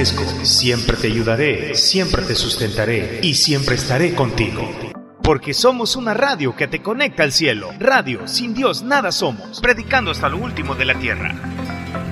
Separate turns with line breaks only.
agradezco, siempre te ayudaré, siempre te sustentaré y siempre estaré contigo. Porque somos una radio que te conecta al cielo. Radio, sin Dios nada somos, predicando hasta lo último de la tierra.